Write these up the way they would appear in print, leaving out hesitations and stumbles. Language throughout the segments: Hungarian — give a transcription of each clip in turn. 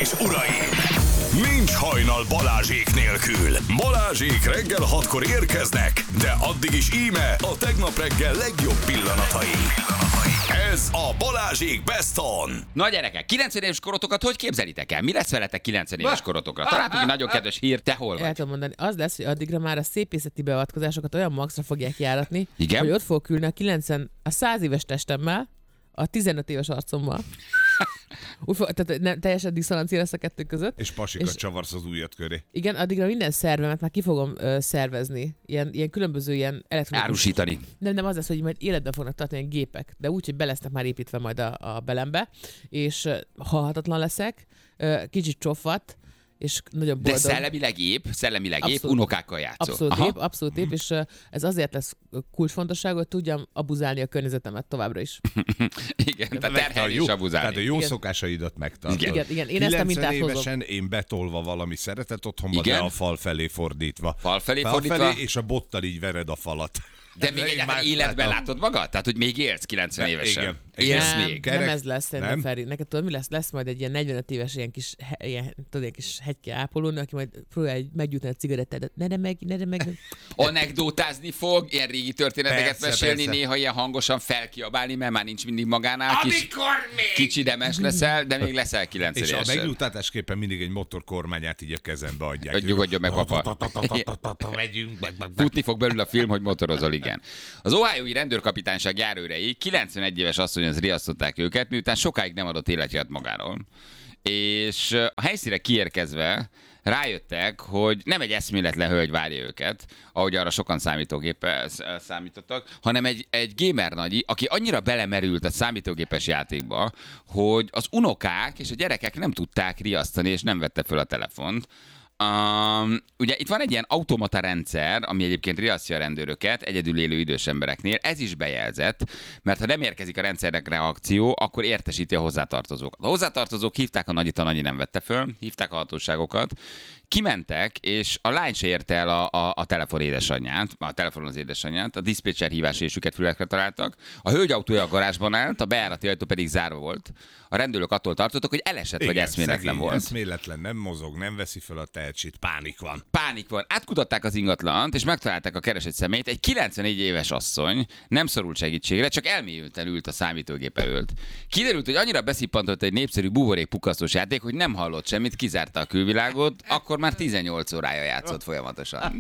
és uraim! Nincs hajnal Balázsék nélkül. Balázsék reggel 6-kor érkeznek, de addig is íme a tegnap reggel legjobb pillanatai. Ez a Balázsék Best On. Na gyerekek, 90 éves korotokat hogy képzelitek el? Mi lesz veletek 90 éves korotokra? Találtunk egy nagyon kedves hír, te hol El vagy? tudom mondani, az lesz, hogy addigra már a szépészeti beavatkozásokat olyan maxra fogják járatni, Igen? hogy ott fogok ülni a 100 éves testemmel, a 15 éves arcommal. Tehát nem, teljesen diszonancia lesz a kettő között. És pasikat csavarsz az ujjad köré. Igen, addigra minden szervemet már ki fogom szervezni. Ilyen különböző ilyen elektronikus... Árusítani. Nem az lesz, hogy majd életben fognak tartani ilyen gépek, de úgy, hogy be lesznek már építve majd a belembe, és halhatatlan leszek, kicsit csofat, és nagyon boldog. De szellemileg épp, unokákkal játszol. Abszolút épp, és ez azért lesz kulcsfontosságú, hogy tudjam abuzálni a környezetemet továbbra is. Igen, tehát terhelni és abuzálni. Tehát a jó szokásaidat megtartod. Igen, én ezt a 90 mintát évesen én betolva valami szeretet otthonba, Igen? de a fal felé fordítva. Fal felé fordítva? És a bottal így vered a falat. De még egyáltalán életben látod magad? Tehát, hogy még élsz 90 évesen? Igen. Élsz nem, még? nem ez lesz, szerintem, Nem? Feri. Neked tudod, mi lesz? Lesz majd egy ilyen 45 éves ilyen kis hegyke ápolónő, aki majd próbálja meggyújtani a cigarettádat. Ne meg. Anekdotázni fog, ilyen régi történeteket Persze, mesélni, persze. néha ilyen hangosan felkiabálni, mert már nincs mindig magánál. Kicsi demes leszel, de még leszel 90 És a évesen. megnyugtatásképpen mindig egy motorkormányát így a kezembe adják. Hogy nyugodjon meg, papa. Futni fog belül a film, hogy motorozol, igen. Az Ohiói rendőrkapitányság járőrei 91 éves asszonyhoz riasztották őket, miután sokáig nem adott életjelet magáról. És a helyszínre kiérkezve rájöttek, hogy nem egy eszméletlen hölgy várja őket, ahogy arra sokan számítógéppel számítottak, hanem egy gamer nagyi, aki annyira belemerült a számítógépes játékba, hogy az unokák és a gyerekek nem tudták riasztani, és nem vette föl a telefont. Ugye itt van egy ilyen automata rendszer, ami egyébként riasztja a rendőröket egyedül élő idős embereknél. Ez is bejelzett, mert ha nem érkezik a rendszernek reakció, akkor értesíti a hozzátartozókat. A hozzátartozók hívták a nagyit, a nagyi nem vette föl, hívták a hatóságokat, kimentek, és a lány se érte el a telefon édesanyját, a telefonon az édesanyját, a diszpécser hívás és őket fülekre találtak. A hölgy autója a garázsban állt, a bejárati ajtó pedig zárva volt. A rendőrök attól tartottak, hogy elesett vagy eszméletlen volt. Eszméletlen, nem mozog, nem veszi fel a tehetségét, pánik van. Pánik van. Átkutatták az ingatlant, és megtalálták a keresett személyt. Egy 94 éves asszony nem szorult segítségre, csak elmélyülten ült a számítógép előtt. Kiderült, hogy annyira beszippantott egy népszerű buborékpukkasztós játék, hogy nem hallott semmit, kizárta a külvilágot, akkor már 18 órája játszott folyamatosan.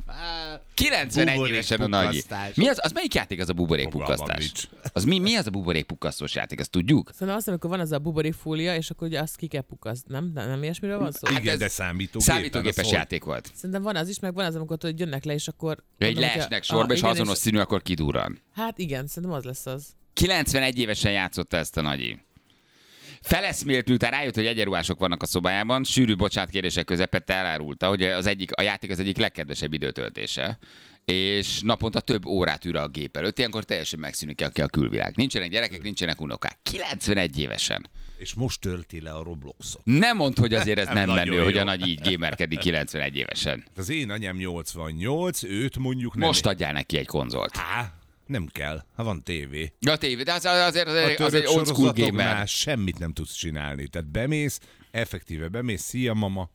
91 évesen a nagy. Mi az melyik játék az a buborékpukkasztás? Az mi az a buborékpukkasztós játék, azt tudjuk? Szerintem azt, amikor van az a buborékfólia, és akkor ugye azt ki kell pukkaszni, nem? Nem ilyesmiről van szó? Igen, ez de számítógépes játék volt. Szerintem van az is, meg van az, amikor hogy jönnek le, és akkor... Egy mondom, leesnek hogyha- sorba, és ha igen, azonos színű, akkor kidurran. Hát igen, szerintem az lesz az. 91 évesen játszotta ezt a nagyi. Feleszmélt, miután rájött, hogy egyenruhások vannak a szobájában, sűrű bocsánatkérések közepette elárulta, hogy a játék az egyik legkedvesebb időtöltése, és naponta több órát ül a gép előtt, ilyenkor teljesen megszűnik a külvilág. Nincsenek gyerekek, nincsenek unokák. 91 évesen. És most tölti le a Robloxot. Nem mondd, hogy azért ez nem Nagyon menő, jó. hogy a nagy így gamerkedik 91 évesen. Az én anyám 88, őt mondjuk nem... Most adjál neki egy konzolt. Nem kell, ha van tévé. A tévé, de azért A az egy old school gamer. sorozatoknál semmit nem tudsz csinálni. Tehát effektíve bemész, szia mama,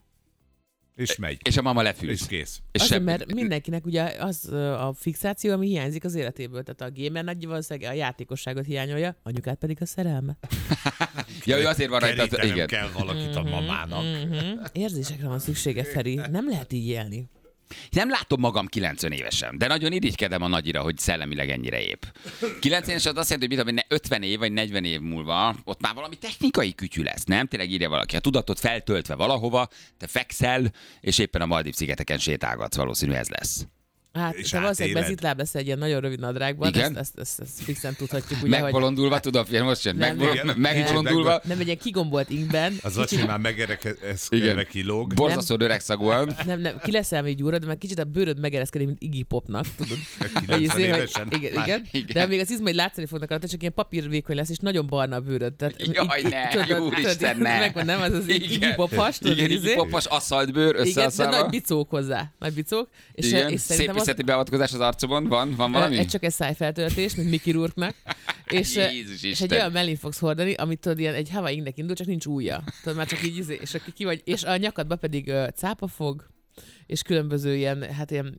és megy. És a mama lefűz. És kész. És Azért, semmi. mert mindenkinek ugye az a fixáció, ami hiányzik az életéből. Tehát a gamer nagy valószínűleg a játékosságot hiányolja, anyukát pedig a szerelmet. Ja, ő azért van rajta, Kerítenem igen. kell valakit a mamának. Érzésekre van szüksége, Feri. Nem lehet így élni. Nem látom magam 90 évesen, de nagyon irigykedem a nagyira, hogy szellemileg ennyire épp. 90 éves az azt jelenti, hogy 50 év vagy 40 év múlva ott már valami technikai kütyű lesz, nem? Tényleg írja valaki. A tudatot feltöltve valahova, te fekszel, és éppen a Maldív-szigeteken sétálgatsz, valószínű ez lesz. Hát, És te valószínűleg átéled. bezitláb lesz egy ilyen nagyon rövid nadrágban, Igen? ezt fixen tudhatjuk. Ugye, Megbolondulva, tudom, figyelj, most jön, megbolondulva. Nem egy ilyen kigombolt inkben. Az acsi már megereszkedve kilóg. Borzasztó öregszagúan. Nem, ki leszel még gyúrod, de már kicsit a bőröd megereszkedik, mint Iggy Popnak, tudod. 90 Hogy évesen. igen, de még az izmai látszani fognak rajta, csak ilyen papírvékony lesz, és nagyon barna a bőröd. Tehát, Jaj, ne, jó Isten, ne. Megvan, nem, az Iggy Igen. Popas, tudod, Igen, Iggy Popos aszalt bőr Igen, de összeaszálva. nagy bicók hozzá. Nagy bicók. És Igen, szerintem az, szépészeti beavatkozás az arcomon, van valami? csak egy szájfeltöltés, mint Mickey Rourke-nak. és Jézus egy Isten. olyan mellén fogsz hordani, amit tudod, ilyen egy Hawaii ingnek indul, csak nincs ujja. Tudod, már csak így, és akkor ki vagy, és a nyakadba pedig cápafog, és különböző ilyen, hát ilyen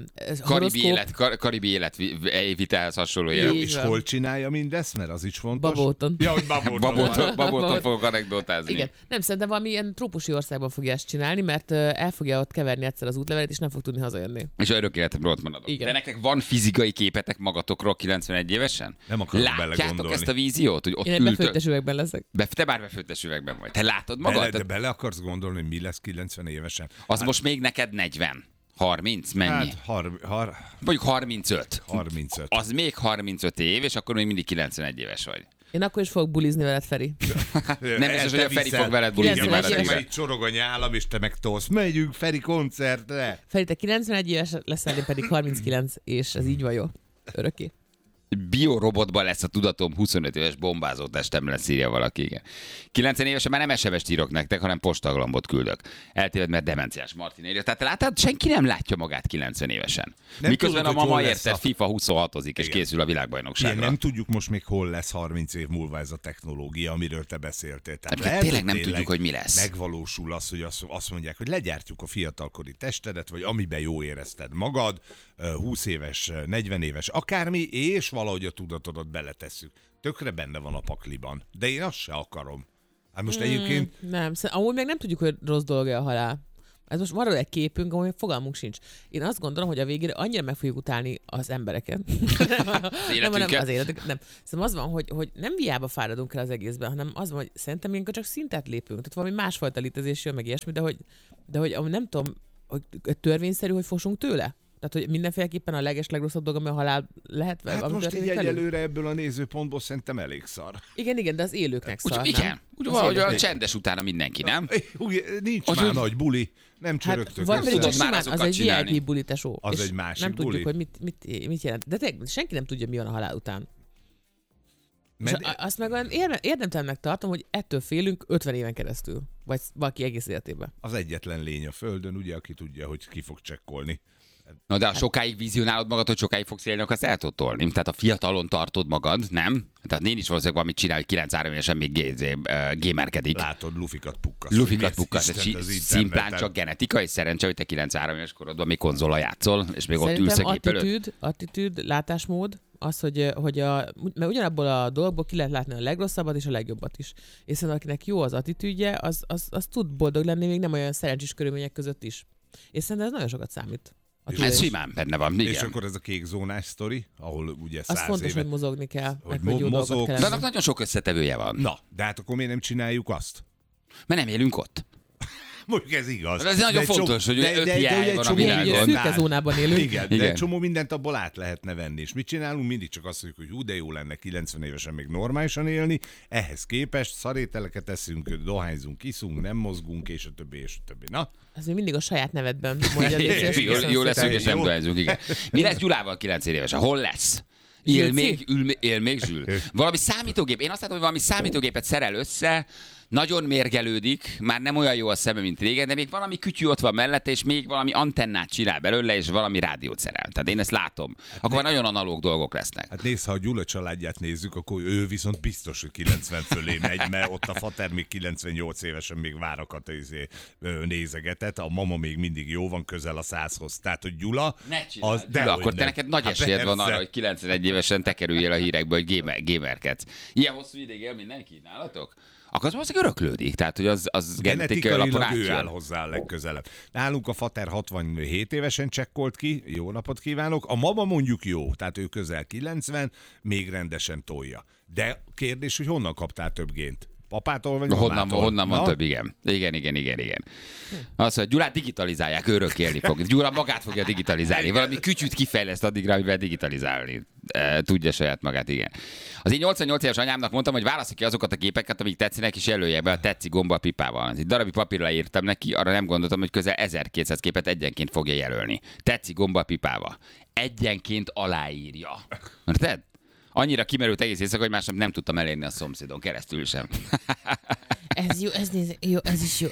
Karibi életvitelhez hasonló Így élet. És van. hol csinálja mindezt, mert az is fontos. Babóton. Ja, hogy Babóton fogok anekdotázni. Igen. Nem, szerintem valami ilyen trópusi országban fogja ezt csinálni, mert el fogja ott keverni egyszer az útlevelet, és nem fog tudni hazajönni. És örök életemről ott maradok. Igen. De nektek van fizikai képetek magatokról 91 évesen? Nem akarok Látjátok belegondolni. ezt a víziót, hogy ott Én egy befőttes üvegben leszek. Te bár befőttes üvegben vagy. Te látod magad? De bele akarsz gondolni, hogy mi lesz 90 évesen? Az most még neked 40. 30? Mennyi? Hát Mondjuk 35. 35. Az még 35 év, és akkor még mindig 91 éves vagy. Én akkor is fogok bulizni veled, Feri. Nem biztos, hogy a Feri fog veled bulizni 91 már éves. addig. Itt csorog a nyálam, és te meg tolsz. Megyünk Feri koncertre. Feri, te 91 éves leszel, én pedig 39, és ez így van jó. Örökké. Biorobotban lesz a tudatom, 25 éves bombázó testem lesz, írja valaki. Igen. 90 évesen már nem SMS-t írok nektek, hanem postaglambot küldök. Eltéved, mert demenciás Martin írja. Tehát látod, senki nem látja magát 90 évesen. Nem Miközben tudod, a hogy mama hol lesz érted, FIFA 26-ozik, és Igen. készül a Igen, világbajnokságra. nem tudjuk most még hol lesz 30 év múlva ez a technológia, amiről te beszéltél. Tehát Hát lehet, tényleg hogy nem tudjuk, hogy mi lesz. Megvalósul az, hogy azt mondják, hogy legyártjuk a fiatalkori testedet, vagy amiben jó érezted magad, 20 éves, 40 éves, akármi, és valahogy a tudatodat beletesszük. Tökre benne van a pakliban, de én azt se akarom. Hát most egyébként Nem, amúgy meg nem tudjuk, hogy rossz dolga a halál. Ez most van egy képünk, ahol fogalmunk sincs. Én azt gondolom, hogy a végére annyira meg fogjuk utálni az embereket. nem az életünket. Nem. Szerintem az van, hogy nem hiába fáradunk el az egészben, hanem az van, hogy szerintem ilyenkor csak szintet lépünk. Tehát valami másfajta létezés jön, meg ilyesmi, de hogy nem tudom, hogy törvényszerű, hogy fosunk tőle. Tehát, hogy mindenféleképpen a legrosszabb dolog, ami a halál lehet. hát ami most így történik velünk. egyelőre ebből a nézőpontból szerintem elég szar. Igen, de az élőknek szar, nem? Igen. Úgy Az valahogy a élőknek. csendes utána mindenki, nem? Nincs Az már úgy- nagy buli, nem Hát, csörögtök. vagy pedig tudod csak már simán, az azokat egy csinálni. VIP buli, tesó. Az És egy másik nem tudjuk, buli. hogy mit jelent. De tényleg, senki nem tudja, mi van a halál után. És azt meg olyan érdemtelennek tartom, hogy ettől félünk 50 éven keresztül. Vagy valaki egész életében. Az egyetlen lény a földön, ugye, aki tudja, hogy ki fog csekkolni. Na de ha sokáig vizionálod magad, hogy sokáig fogsz élni, akkor azt el tudod tolni. Tehát a fiatalon tartod magad, nem? Tehát én is valószínűleg valamit csinál, hogy 93 évesen még gamerkedik. Látod, lufikat pukkasz. Lufikat pukkasz, Istent az szimplán interneten. csak genetikai szerencse, hogy te 93 éves korodban még konzola játszol, és még ott ülsz Szerintem a gép előtt. attitűd, látásmód, az, mert ugyanabból a dolgból ki lehet látni a legrosszabbat és a legjobbat is. És szerintem akinek jó az attitűdje, az tud boldog lenni még nem olyan szerencsés körülmények között is. És szerintem ez nagyon sokat számít. A Ez tudás. simán benne van, igen. És akkor ez a kék zónás sztori, ahol ugye Az 100 fontos, éve... hogy mozogni kell, Hogy meg hogy jó mozog. dolgokat kell De annak lenni. nagyon sok összetevője van. Na, de hát akkor miért nem csináljuk azt? Mert nem élünk ott. Mondjuk ez igaz. De ez nagyon egy csomó- fontos, hogy öt ugye hiány egy van a csomó világon. Ilyen mindent szürke át- zónában élünk. Igen, de Igen. egy csomó mindent abból át lehetne venni. És mit csinálunk? Mindig csak azt mondjuk, hogy hú, de jó lenne 90 évesen még normálisan élni. Ehhez képest szarételeket eszünk, dohányzunk, iszunk, nem mozgunk, és a többi, és a többi. Na, Ez még mindig a saját nevedben mondja. légy szíves. Jó lesz, hogy Jó. nem dohányzunk, igen. Mi lesz Gyulával 9 évesen? Hol lesz? Él még Zsül? Valami számítógép. Én azt látom, hogy valami számítógépet szerel össze, nagyon mérgelődik, már nem olyan jó a szeme, mint régen, de még valami kütyű ott van mellette, és még valami antennát csinál belőle, és valami rádiót szerel. Tehát én ezt látom. Akkor már nagyon analóg dolgok lesznek. hát nézd, ha a Gyula családját nézzük, akkor ő viszont biztos, hogy 90 fölé megy, mert ott a fater még 98 évesen még várakat nézegetett, a mama még mindig jó van, közel a 100-hoz. Tehát, hogy Gyula... Ne csináld, az, Gyula, akkor te nem. neked nagy Hát esélyed van persze. arra, hogy 91 évesen te kerüljél a hírekbe, hogy gamerkedsz. Ilyen hosszú ideig él mindenki nálatok? Akkor az valószínűleg öröklődik. Tehát, hogy az genetikai alapon Genetikailag ő áll átjön. hozzá a legközelebb. Nálunk a fater 67 évesen csekkolt ki, jó napot kívánok. A mama mondjuk jó, tehát ő közel 90, még rendesen tolja. De kérdés, hogy honnan kaptál több gént? Papától vagy mamától? Honnan van Na? több, igen. Igen. Azt mondja, Gyulát digitalizálják, örökélni fog. Gyula magát fogja digitalizálni. Valami kütyűt kifejleszt addigra, amivel digitalizálni. Tudja saját magát, igen. Az én 88 éves anyámnak mondtam, hogy válassza ki azokat a képeket, amik tetszenek, és jelölje be a tetszi gomba a pipával. Egy darabig papírra írtam neki, arra nem gondoltam, hogy közel 1200 képet egyenként fogja jelölni. Tetszi gomba a pipával. Egyenként aláírja. Érted? Annyira kimerült egész éjszaka, hogy másnap nem tudtam elérni a szomszédon keresztül sem. Ez jó, ez is jó.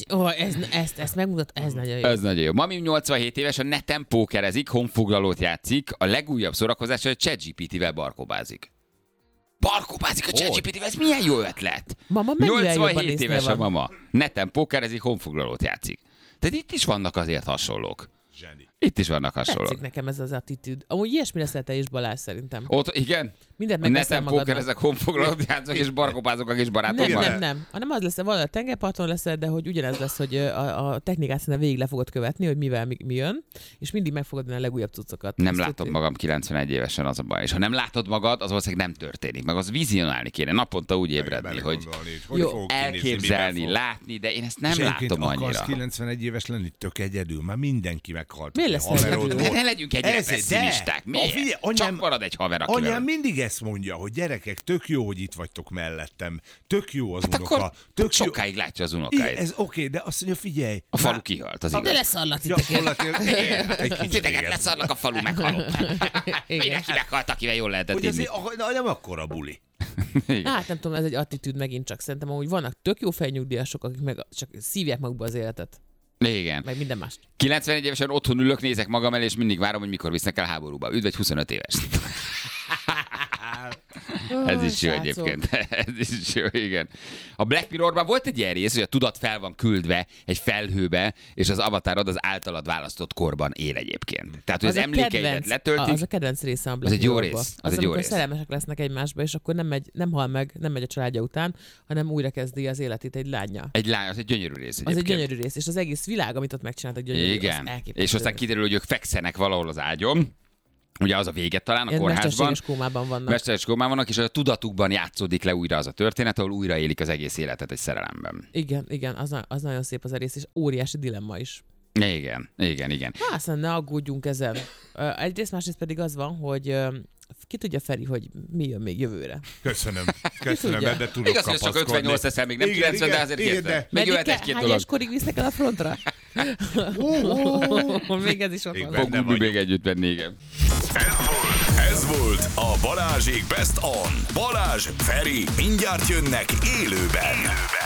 Ezt megmutat, ez nagyon jó. Ez nagyon jó. Mami 87 éves, a neten pókerezik, honfoglalót játszik, a legújabb szórakozása, hogy ChatGPT-vel barkobázik. Parkopázik a ChatGPT-vel, ez milyen jó ötlet. Mama 87 éves a mama. Neten pókerezik, honfoglalót játszik. Tehát itt is vannak azért hasonlók. Zseni. Itt is vannak hasonlók. Tetszik nekem ez az attitűd. Amúgy ilyesmi leszel te is, Balázs, szerintem. Ott, igen? Mindent megveszel magadnak. Neten pókerezek, honfoglalót játszok, és barkopázok a kis barátommal. Nem. Hanem az lesz, valahol a tengerparton leszel, de hogy ugyanez lesz, hogy a technikát szerintem végig le fogod követni, hogy mivel mi jön, és mindig meg fogod venni a legújabb cuccokat. Nem látom magam 91 évesen, az a baj. És ha nem látod magad, az valószínűleg nem történik. Meg az vizionálni kéne, naponta úgy ébredni, hogy elképzelni, látni, de én ezt nem látom annyira. Akarsz 91 éves lenni, tök egyedül, már mindenki meghalt. Miért lesz egyedül? Ne legyünk ennyire pessimisták. Csak marad egy haver, akivel... Anyám mindig ezt mondja, hogy gyerekek, tök jó, hogy itt vagytok mellettem. Tök jó az unoka. Tök sokáig látja az unokáit. Ez oké, de azt mondja, figyelj. A falu kihalt, az igaz. De leszarlak titeket. Titeket leszarlak, a falu meghalt. Mindenki meghalt, akivel jól lehetett inni. Nem akkora buli. Hát nem tudom, ez egy attitűd megint csak. Szerintem amúgy vannak tök jó fejnyugdíjasok, akik meg csak szívják magukba az életet. Igen. Meg minden más. 91 évesen otthon ülök, nézek magam elé, és mindig várom, hogy mikor visznek el háborúba. Üdv egy 25 éves. Ez is jó egyébként. Ez is jó, igen. A Black Mirrorban volt egy ilyen rész, hogy a tudat fel van küldve egy felhőbe, és az avatarod az általad választott korban él egyébként. Tehát, hogy az emlékeidet letöltik. Az a kedvenc része a Black Mirrorban. Az egy jó rész. amikor szerelmesek lesznek egymásba, és akkor nem hal meg, nem megy a családja után, hanem újra kezdi az életét egy lánya. Egy lány, az egy gyönyörű rész egyébként. Az egy gyönyörű rész, és az egész világ, amit ott megcsináltak, gyönyörű. Igen. És aztán kiderül, hogy ők fekszenek valahol az ágyon. Ugye az a véget talán a kórházban. Mesterséges kómában vannak. Mesterséges kómában vannak, és a tudatukban játszódik le újra az a történet, ahol újraélik az egész életet egy szerelemben. Igen, az nagyon szép az a rész, és óriási dilemma is. Igen. Aztán ne aggódjunk ezen. Egyrészt, másrészt pedig az van, hogy ki tudja, Feri, hogy mi jön még jövőre. Köszönöm, de tudok igaz, kapaszkodni. Csak 58 leszel, még nem 90, de azért kértem. Még jöhet egy-két dolog. Hányas korig visznek el a frontra? Még ez is ott van. Fogunk még együtt venni, igen. Ez volt a Balázsék Best On. Balázs, Feri, mindjárt jönnek élőben.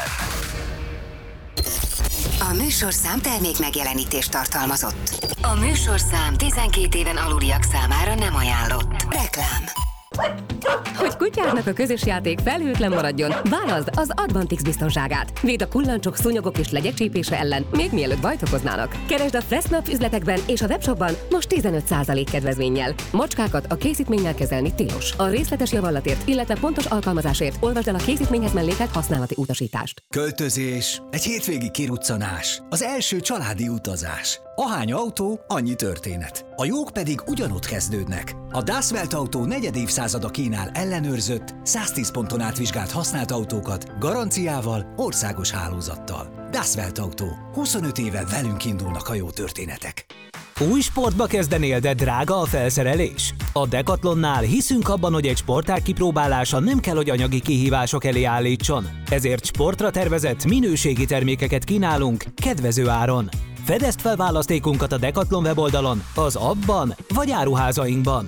A műsorszám termék megjelenítést tartalmazott. A műsorszám 12 éven aluliak számára nem ajánlott. Reklám. Hogy kutyádnak a közös játék felhőtlen maradjon, válaszd az Advantix biztonságát. Véd a kullancsok, szúnyogok és legyek csípése ellen, még mielőtt bajt okoznának. Keresd a Fressnap üzletekben és a webshopban most 15% kedvezménnyel. Macskákat a készítménnyel kezelni tilos. A részletes javallatért, illetve pontos alkalmazásért olvasd el a készítményhez mellékelt használati utasítást. Költözés, egy hétvégi kiruccanás, az első családi utazás. Ahány autó, annyi történet. A jók pedig ugyanott kezdődnek. A Das Welt Autó negyed évszázada kínál ellenőrzött, 110 ponton átvizsgált használt autókat, garanciával, országos hálózattal. Das Welt Autó. 25 éve velünk indulnak a jó történetek. Új sportba kezdenél, de drága a felszerelés? A Decathlonnál hiszünk abban, hogy egy sportág kipróbálása nem kell, hogy anyagi kihívások elé állítson. Ezért sportra tervezett, minőségi termékeket kínálunk kedvező áron. Fedezd fel választékunkat a Decathlon weboldalon, az appban vagy áruházainkban.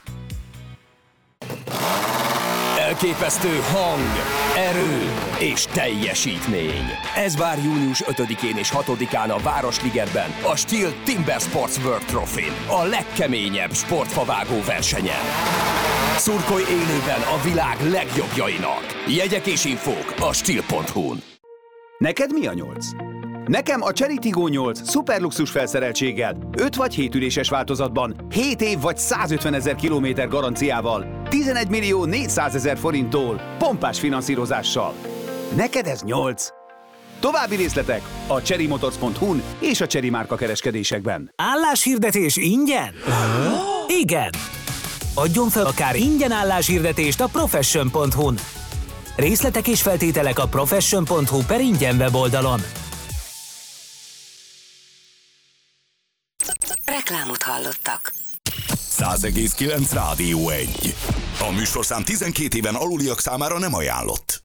Elképesztő hang, erő és teljesítmény. Ez vár június 5-én és 6-án a Városligetben, a Steel Timber Sports World Trophy-n, a legkeményebb sportfavágó versenyen. Szurkolj élőben a világ legjobbjainak. Jegyek és infók a steel.hu-n. Neked mi a 8? Nekem a Chery Tiggo 8 szuperluxus felszereltséggel, 5 vagy 7 üléses változatban, 7 év vagy 150 000 kilométer garanciával, 11 millió 400 000 forinttól, pompás finanszírozással. Neked ez 8? További részletek a cherrymotors.hu-n és a Chery márka kereskedésekben. Álláshirdetés ingyen? Igen! Adjon fel akár ingyen álláshirdetést a profession.hu-n. Részletek és feltételek a profession.hu/ingyen weboldalon. Reklámot hallottak. 100,9 Rádió 1. A műsorszám 12 éven aluliak számára nem ajánlott.